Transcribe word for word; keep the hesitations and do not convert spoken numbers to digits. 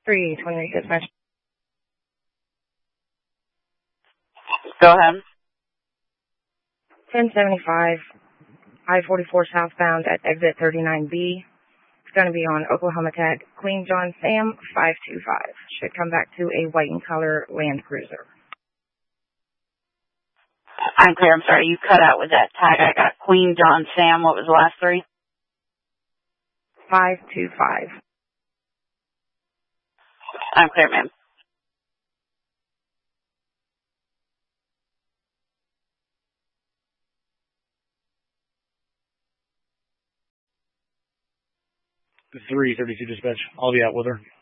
three twenty-eight dispatch. Go ahead. ten seventy-five, I forty-four southbound at exit thirty-nine B. It's going to be on Oklahoma Tech, Queen John Sam five two five. Should come back to a white and color Land Cruiser. I'm clear. I'm sorry. You cut out with that tag. I got Queen John Sam. What was the last three? five two five. I'm clear, ma'am. three thirty-two dispatch. I'll be out with her.